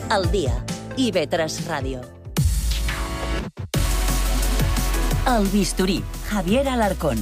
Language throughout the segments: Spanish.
Al día, IB3 Radio. El bisturí, Javier Alarcón.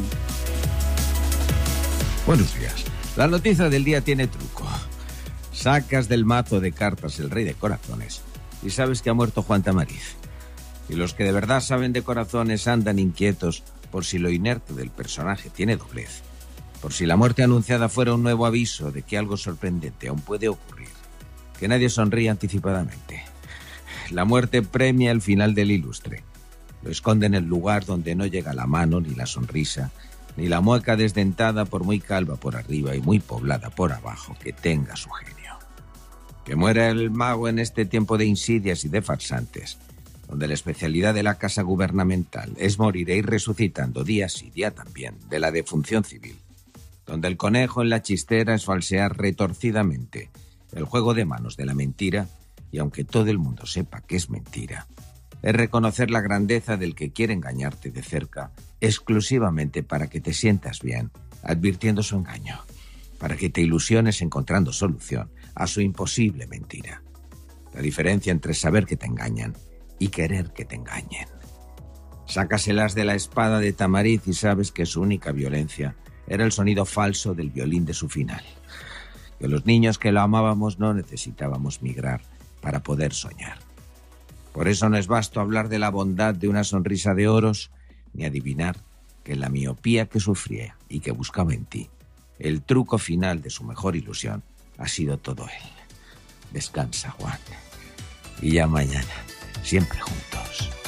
Buenos días. La noticia del día tiene truco. Sacas del mazo de cartas el rey de corazones y sabes que ha muerto Juan Tamariz. Y los que de verdad saben de corazones andan inquietos por si lo inerte del personaje tiene doblez. Por si la muerte anunciada fuera un nuevo aviso de que algo sorprendente aún puede ocurrir. Que nadie sonríe anticipadamente. La muerte premia el final del ilustre. Lo esconde en el lugar donde no llega la mano ni la sonrisa, ni la mueca desdentada por muy calva por arriba y muy poblada por abajo que tenga su genio. Que muera el mago en este tiempo de insidias y de farsantes, donde la especialidad de la casa gubernamental es morir e ir resucitando día sí, día también, de la defunción civil. Donde el conejo en la chistera es falsear retorcidamente el juego de manos de la mentira, y aunque todo el mundo sepa que es mentira, es reconocer la grandeza del que quiere engañarte de cerca, exclusivamente para que te sientas bien, advirtiendo su engaño, para que te ilusiones encontrando solución a su imposible mentira. La diferencia entre saber que te engañan y querer que te engañen. Sácaselas de la espada de Tamariz y sabes que su única violencia era el sonido falso del violín de su final. Que los niños que lo amábamos no necesitábamos migrar para poder soñar. Por eso no es vasto hablar de la bondad de una sonrisa de oros, ni adivinar que la miopía que sufría y que buscaba en ti, el truco final de su mejor ilusión, ha sido todo él. Descansa, Juan. Y ya mañana, siempre juntos.